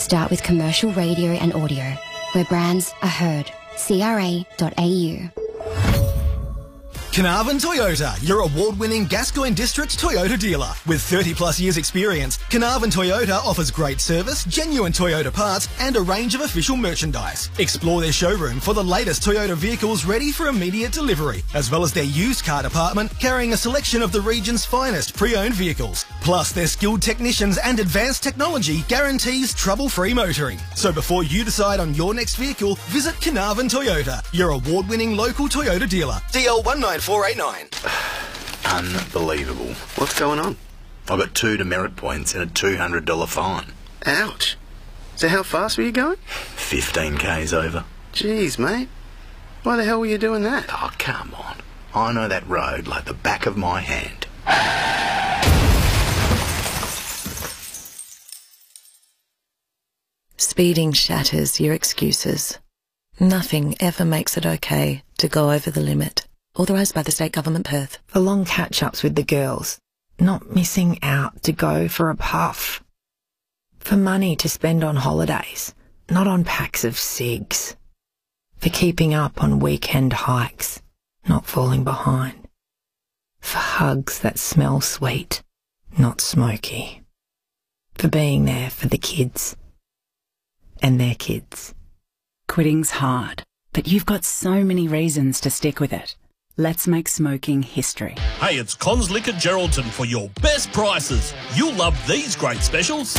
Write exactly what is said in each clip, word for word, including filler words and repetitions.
Start with commercial radio and audio, where brands are heard. C R A dot A U. Carnarvon Toyota, your award-winning Gascoyne District Toyota dealer. With thirty plus years experience, Carnarvon Toyota offers great service, genuine Toyota parts and a range of official merchandise. Explore their showroom for the latest Toyota vehicles ready for immediate delivery, as well as their used car department carrying a selection of the region's finest pre-owned vehicles. Plus, their skilled technicians and advanced technology guarantees trouble-free motoring. So before you decide on your next vehicle, visit Carnarvon Toyota, your award-winning local Toyota dealer. D L one nine four eight nine. Unbelievable. What's going on? I got two demerit points and a two hundred dollars fine. Ouch. So how fast were you going? fifteen kays over. Jeez, mate. Why the hell were you doing that? Oh, come on. I know that road like the back of my hand. Speeding shatters your excuses. Nothing ever makes it okay to go over the limit. Authorised by the State Government, Perth. For long catch-ups with the girls. Not missing out to go for a puff. For money to spend on holidays, not on packs of cigs. For keeping up on weekend hikes, not falling behind. For hugs that smell sweet, not smoky. For being there for the kids. And their kids. Quitting's hard, but you've got so many reasons to stick with it. Let's make smoking history. Hey, it's Cons Liquor Geraldton for your best prices. You'll love these great specials.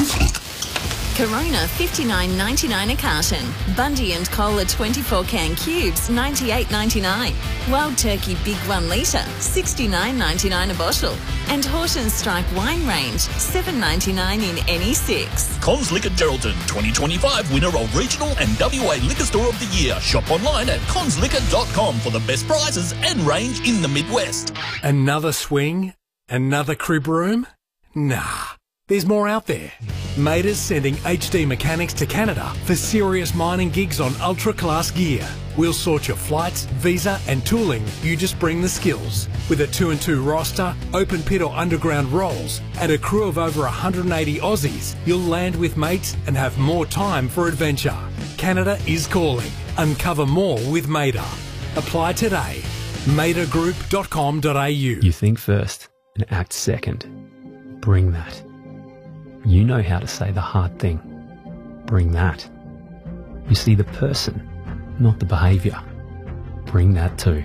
Corona fifty-nine ninety-nine a carton. Bundy and Cola twenty-four can cubes ninety-eight ninety-nine. Wild Turkey Big one litre sixty-nine ninety-nine a bottle. And Horton's Strike wine range seven ninety-nine in any six. Cons Liquor Geraldton twenty twenty-five winner of Regional and W A Liquor Store of the Year. Shop online at cons liquor dot com for the best prices and range in the Midwest. Another swing? Another crib room? Nah. There's more out there. Mader's sending H D mechanics to Canada for serious mining gigs on ultra-class gear. We'll sort your flights, visa and tooling. You just bring the skills. With a two and two roster, open pit or underground roles, and a crew of over one hundred eighty Aussies, you'll land with mates and have more time for adventure. Canada is calling. Uncover more with Mader. Apply today. mader group dot com dot a u. You think first and act second. Bring that. You know how to say the hard thing. Bring that. You see the person, not the behaviour. Bring that too.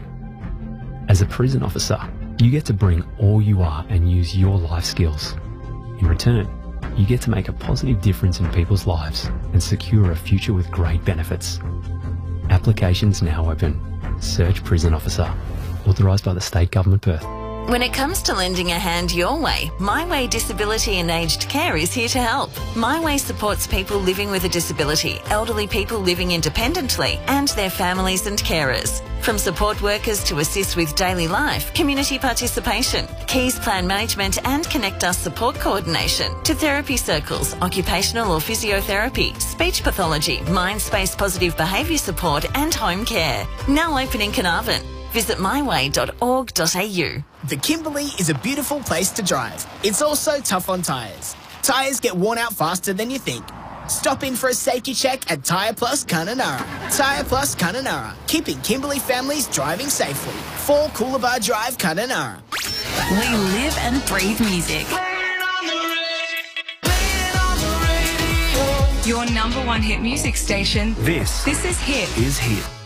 As a prison officer, you get to bring all you are and use your life skills. In return, you get to make a positive difference in people's lives and secure a future with great benefits. Applications now open. Search Prison Officer. Authorised by the State Government, Perth. When it comes to lending a hand your way, My Way Disability and Aged Care is here to help. My Way supports people living with a disability, elderly people living independently, and their families and carers. From support workers to assist with daily life, community participation, Keys Plan Management and Connect Us support coordination, to therapy circles, occupational or physiotherapy, speech pathology, mind space positive behaviour support and home care. Now open in Carnarvon. Visit my way dot org dot a u. The Kimberley is a beautiful place to drive. It's also tough on tyres. Tyres get worn out faster than you think. Stop in for a safety check at Tyre Plus Kununurra. Tyre Plus Kununurra, keeping Kimberley families driving safely. four Coolabah Drive, Kununurra. We live and breathe music. Your number one hit music station. This, this is Hit. is Hit.